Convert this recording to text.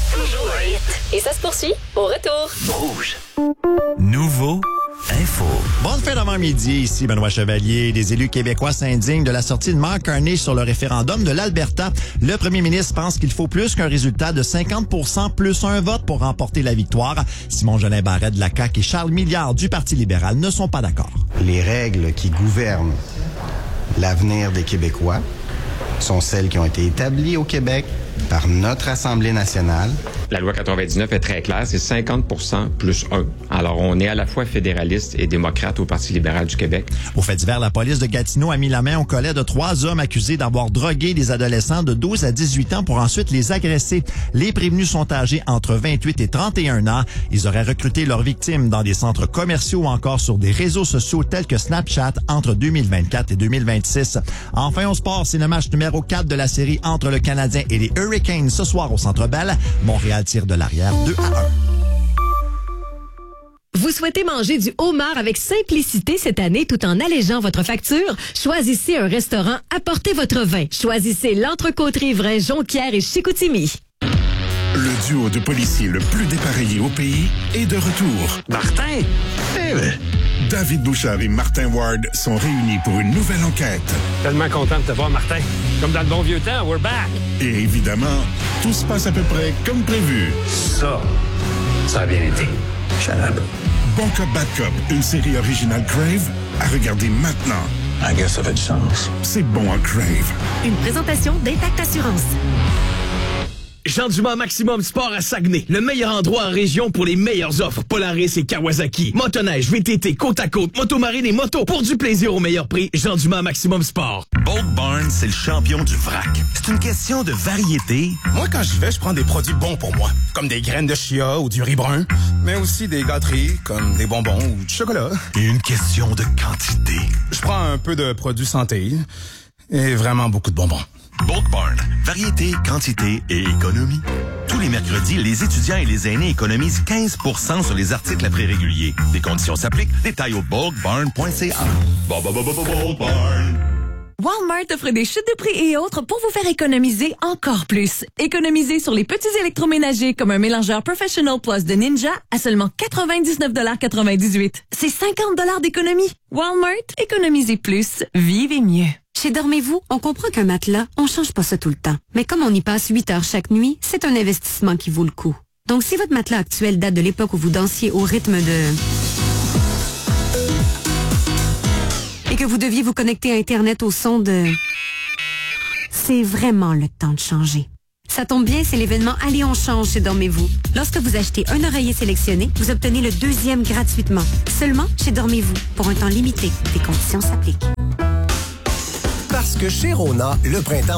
Toujours un hit. Et ça se poursuit au retour. Rouge. Nouveau info. Bonne fin d'avant-midi, ici Benoît Chevalier. Des élus québécois s'indignent de la sortie de Mark Carney sur le référendum de l'Alberta. Le premier ministre pense qu'il faut plus qu'un résultat de 50% plus un vote pour remporter la victoire. Simon-Jolin Barrette de la CAQ et Charles Milliard du Parti libéral ne sont pas d'accord. Les règles qui gouvernent l'avenir des Québécois sont celles qui ont été établies au Québec par notre Assemblée nationale. La loi 99 est très claire, c'est 50% plus 1. Alors, on est à la fois fédéraliste et démocrate au Parti libéral du Québec. Au fait divers, la police de Gatineau a mis la main au collet de 3 hommes accusés d'avoir drogué des adolescents de 12 à 18 ans pour ensuite les agresser. Les prévenus sont âgés entre 28 et 31 ans. Ils auraient recruté leurs victimes dans des centres commerciaux ou encore sur des réseaux sociaux tels que Snapchat entre 2024 et 2026. Enfin, au sport, c'est le match numéro 4 de la série entre le Canadien et les Hurricanes ce soir au Centre Bell. Montréal tire de l'arrière 2-1. Vous souhaitez manger du homard avec simplicité cette année tout en allégeant votre facture? Choisissez un restaurant, apportez votre vin. Choisissez l'Entrecôterie Vrin, Jonquière et Chicoutimi. Le duo de policiers le plus dépareillé au pays est de retour. Martin! David Bouchard et Martin Ward sont réunis pour une nouvelle enquête. Tellement content de te voir, Martin. Comme dans le bon vieux temps, we're back! Et évidemment, tout se passe à peu près comme prévu. Ça a bien été. Shut up. Bon Cop, Bad Cop, une série originale Crave à regarder maintenant. I guess ça fait du sens. C'est bon à Crave. Une présentation d'Intact Assurance. Jean Dumas Maximum Sport à Saguenay, le meilleur endroit en région pour les meilleures offres Polaris et Kawasaki. Motoneige, VTT, côte à côte, motomarine et moto pour du plaisir au meilleur prix. Jean Dumas Maximum Sport. Bulk Barn, c'est le champion du vrac. C'est une question de variété. Moi, quand j'y vais, je prends des produits bons pour moi, comme des graines de chia ou du riz brun, mais aussi des gâteries, comme des bonbons ou du chocolat. Et une question de quantité. Je prends un peu de produits santé et vraiment beaucoup de bonbons. Bulk Barn. Variété, quantité et économie. Tous les mercredis, les étudiants et les aînés économisent 15% sur les articles à prix régulier. Des conditions s'appliquent. Détails au bulkbarn.ca. Bulk Barn. Walmart offre des chutes de prix et autres pour vous faire économiser encore plus. Économisez sur les petits électroménagers comme un mélangeur Professional Plus de Ninja à seulement 99,98 $. C'est 50 $ d'économie. Walmart, économisez plus, vivez mieux. Chez Dormez-vous, on comprend qu'un matelas, on change pas ça tout le temps. Mais comme on y passe 8 heures chaque nuit, c'est un investissement qui vaut le coup. Donc si votre matelas actuel date de l'époque où vous dansiez au rythme de... et que vous deviez vous connecter à Internet au son de... c'est vraiment le temps de changer. Ça tombe bien, c'est l'événement Allez, on change chez Dormez-vous. Lorsque vous achetez un oreiller sélectionné, vous obtenez le 2e gratuitement. Seulement chez Dormez-vous, pour un temps limité. Des conditions s'appliquent. Parce que chez Rona, le printemps